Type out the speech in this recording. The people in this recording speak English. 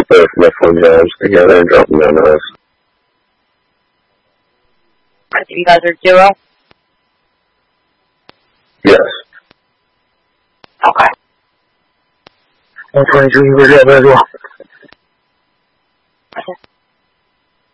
both muffling jobs together and drop them down to us. You guys are duo? Yes. Okay. 123, we're good as well. Okay.